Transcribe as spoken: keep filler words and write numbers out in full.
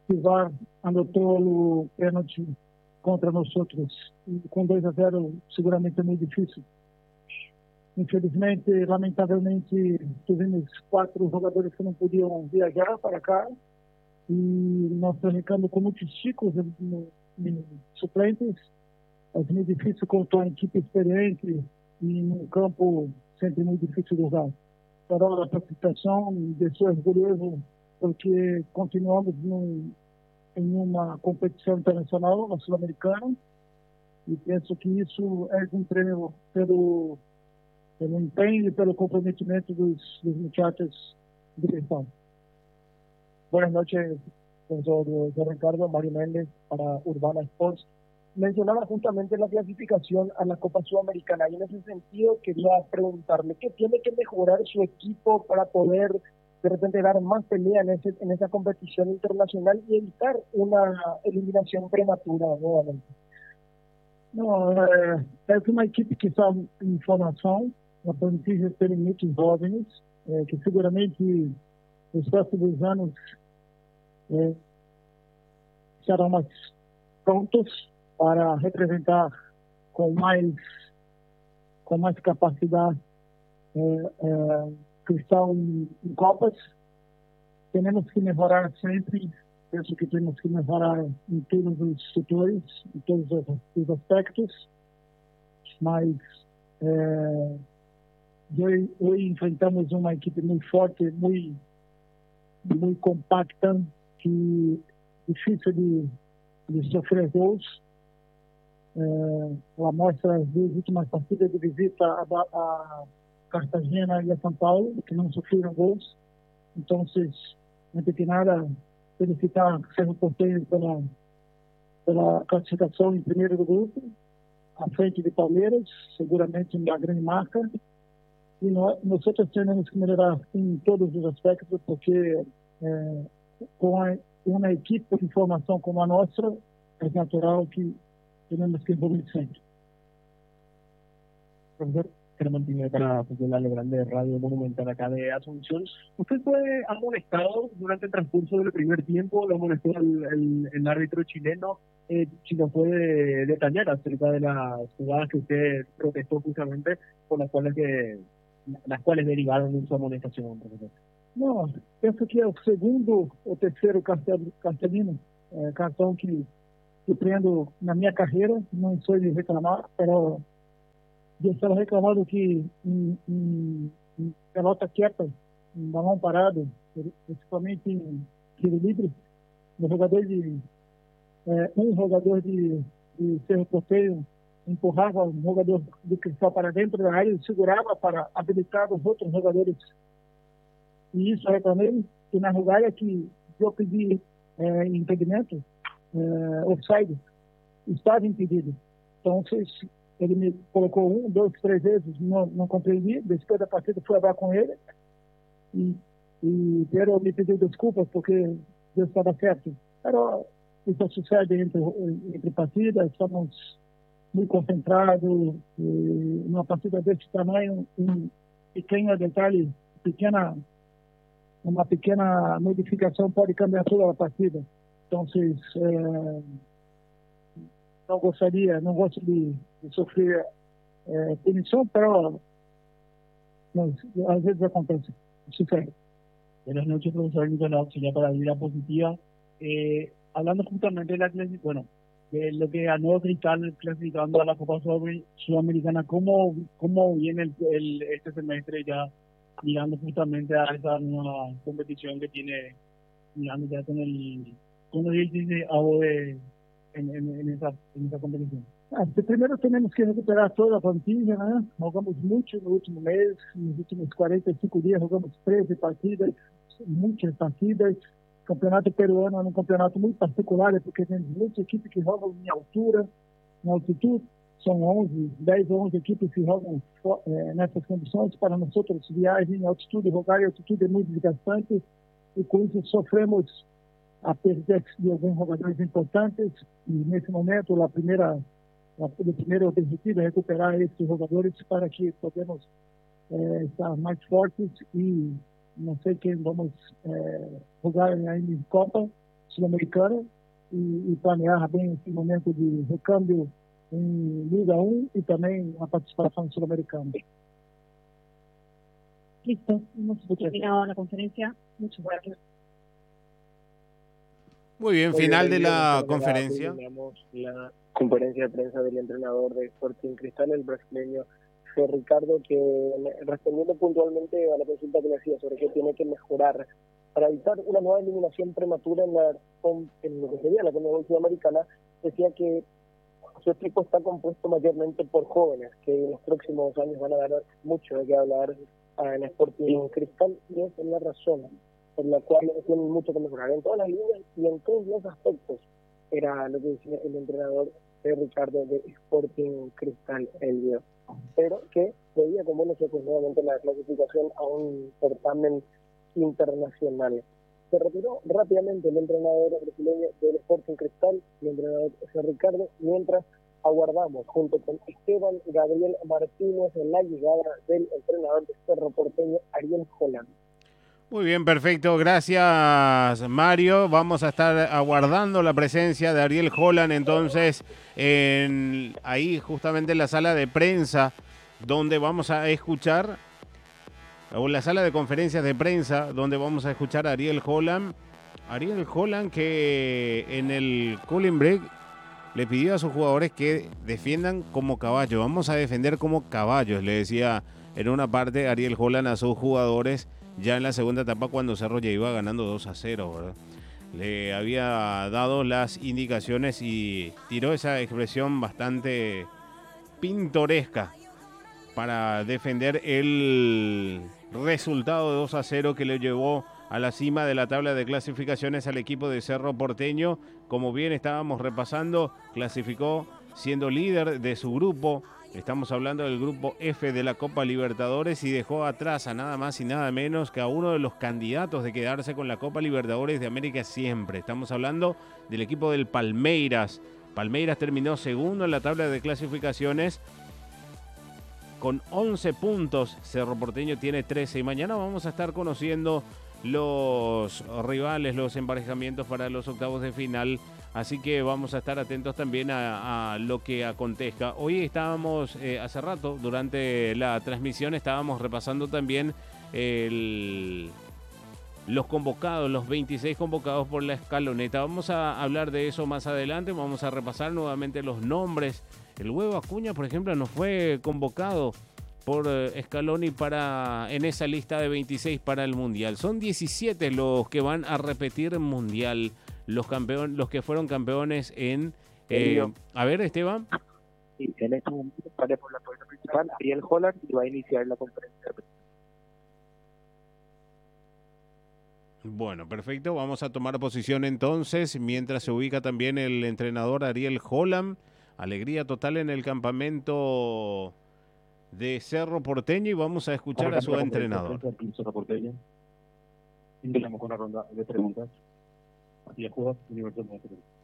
Pivar anotou o pênalti contra nós outros. E com dois a zero, seguramente é muito difícil. Infelizmente, lamentavelmente, tivemos quatro jogadores que não podiam viajar para cá. E nós trabalhamos com muitos chicos em suplentes. É muito difícil contar uma equipe experiente e num campo sempre muito difícil de jogar. Para a participação, deixou orgulhoso porque continuamos num, em uma competição internacional, na Sul-Americana, e penso que isso é um prêmio pelo, pelo empenho e pelo comprometimento dos, dos muchachos de Cristal. Buenas noches, profesor José Ricardo, Mario Méndez para Urbana Sports. Mencionaba justamente la clasificación a la Copa Sudamericana y en ese sentido quería preguntarle qué tiene que mejorar su equipo para poder de repente dar más pelea en, ese, en esa competición internacional y evitar una eliminación prematura nuevamente. Não, é, é uma equipe que está em formação, a plantilha tem muitos jovens, é, que seguramente nos próximos anos é, serão mais prontos para representar com mais com mais capacidade é, é, Cristal em, em Copas. Temos que melhorar sempre. Penso que temos que melhorar em todos os setores, em todos os aspectos. Mas é, hoje, hoje enfrentamos uma equipe muito forte, muito, muito compacta, que é difícil de, de sofrer gols. É, ela mostra as duas últimas partidas de visita a, a Cartagena e a São Paulo, que não sofreram gols. Então, antes de nada, felicitar o Cerro Porteño pela, pela classificação em primeiro do grupo, à frente de Palmeiras, seguramente uma grande marca. E nós, nós outros temos que melhorar em todos os aspectos, porque é, com a, uma equipe de formação como a nossa, é natural que temos que evoluir sempre. Profesor Germán Piñera para Fútbol Grande, Radio Monumental acá de Asunción. ¿Usted fue amonestado durante el transcurso del primer tiempo? ¿Lo amonestó el, el, el árbitro chileno? Eh, si nos puede detallar acerca de las jugadas que usted protestó justamente, por las cuales que las cuales derivaron de su amonestación, profesor. Não, penso que é o segundo ou terceiro cartel, cartelino, é, cartão que, que prendo na minha carreira. Não sou de reclamar, mas eu estava reclamando que em, em, em pelota quieta, em balão parado, principalmente em tiro livre, no jogador de, é, um jogador de, de Cerro Porteño empurrava um jogador de Cristal para dentro da área e segurava para habilitar os outros jogadores. E isso eu reclamei, que na jogada que eu pedi é, impedimento, é, offside, estava impedido. Então, ele me colocou um, dois, três vezes, não, não compreendi. Depois da partida, fui falar com ele e, e ele me pediu desculpas porque Deus estava certo. Mas isso sucede entre, entre partidas, estamos muito concentrados. E numa partida desse tamanho, um pequeno detalhe, pequena, uma pequena modificação pode cambiar toda a partida. Então, vocês, é, não gostaria, não gosto de, de sofrer é, punição, pero mas, às vezes acontece. Sucede. Buenas noches, profesor Nicolás, ya para ir a positiva. Eh, hablando justamente de la clasificación, bueno, de lo que ganó Cristal clasificando a la Copa Sudamericana, ¿cómo, cómo viene el, el, este semestre ya mirando justamente a esa nueva competición que tiene, mirando ya con el, con el dieciséis de en, en, en, esa, en esa competición? Ah, primeiro temos que recuperar toda a plantilha, né? Jogamos muito no último mês, nos últimos quarenta e cinco dias jogamos treze partidas, muitas partidas. O campeonato peruano é um campeonato muito particular, porque tem muitas equipes que jogam em altura, em altitude. São onze, dez ou onze equipes que jogam é, nessas condições. Para nós outros, viagem em altitude, jogar em altitude é muito desgastante, e com isso sofremos a perda de alguns jogadores importantes. E nesse momento, a primeira o primeiro objetivo é recuperar esses jogadores para que podemos é, estar mais fortes e não sei quem vamos é, jogar ainda em Copa, Sul-Americana e, e planear bem esse momento de recâmbio em Liga um e também a participação sul-americana. Listo, hemos terminado la conferencia. Muchas gracias. Muy bien, Muy final bien, de la bien, conferencia. Terminamos la conferencia de prensa del entrenador de Sporting Cristal, el brasileño José Ricardo, que respondiendo puntualmente a la consulta que le hacía sobre qué tiene que mejorar para evitar una nueva eliminación prematura en, la, en lo que sería la Conmebol Sudamericana, decía que su equipo está compuesto mayormente por jóvenes, que en los próximos años van a dar mucho de qué hablar en Sporting Cristal, y esa es la razón por la cual tienen mucho que mejorar en todas las líneas y en todos los aspectos. Era lo que decía el entrenador de Ricardo de Sporting Cristal el día. Pero que veía con buenos ojos nuevamente la clasificación a un certamen internacional. Se retiró rápidamente el entrenador brasileño del Sporting Cristal, el entrenador José Ricardo, mientras aguardamos junto con Esteban Gabriel Martínez en la llegada del entrenador de Cerro Porteño, Ariel Holland. Muy bien, perfecto. Gracias, Mario. Vamos a estar aguardando la presencia de Ariel Holland, entonces, en, ahí justamente en la sala de prensa, donde vamos a escuchar, o en la sala de conferencias de prensa, donde vamos a escuchar a Ariel Holland. Ariel Holland, que en el cooling break le pidió a sus jugadores que defiendan como caballos. Vamos a defender como caballos, le decía en una parte Ariel Holland a sus jugadores, ya en la segunda etapa cuando Cerro ya iba ganando dos a cero, ¿verdad? Le había dado las indicaciones y tiró esa expresión bastante pintoresca para defender el resultado de dos a cero que le llevó a la cima de la tabla de clasificaciones al equipo de Cerro Porteño. Como bien estábamos repasando, clasificó siendo líder de su grupo. Estamos hablando del grupo F de la Copa Libertadores y dejó atrás a nada más y nada menos que a uno de los candidatos de quedarse con la Copa Libertadores de América siempre. Estamos hablando del equipo del Palmeiras. Palmeiras terminó segundo en la tabla de clasificaciones con once puntos. Cerro Porteño tiene trece y mañana vamos a estar conociendo los rivales, los emparejamientos para los octavos de final. Así que vamos a estar atentos también a, a lo que acontezca. Hoy estábamos, eh, hace rato, durante la transmisión, estábamos repasando también el, los convocados, los veintiséis convocados por la escaloneta. Vamos a hablar de eso más adelante. Vamos a repasar nuevamente los nombres. El Huevo Acuña, por ejemplo, no fue convocado por Scaloni para, en esa lista de veintiséis para el Mundial. Son diecisiete los que van a repetir el Mundial. Los campeones, los que fueron campeones en... Eh, a ver, Esteban. Sí, en este momento sale por la puerta principal Ariel Holland y va a iniciar la conferencia. Bueno, perfecto. Vamos a tomar posición entonces, mientras se ubica también el entrenador Ariel Holland. Alegría total en el campamento de Cerro Porteño y vamos a escuchar a su entrenador. Cerro Porteño. Empezamos con una ronda de preguntas. Así es, Universidad de